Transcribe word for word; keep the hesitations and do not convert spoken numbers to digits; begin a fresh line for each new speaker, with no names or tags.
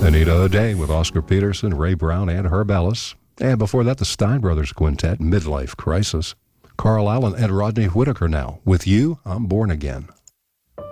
Anita O'Day with Oscar Peterson, Ray Brown, and Herb Ellis. And before that, the Stein Brothers Quintet, Midlife Crisis. Carl Allen and Rodney Whitaker now. With You, I'm Born Again.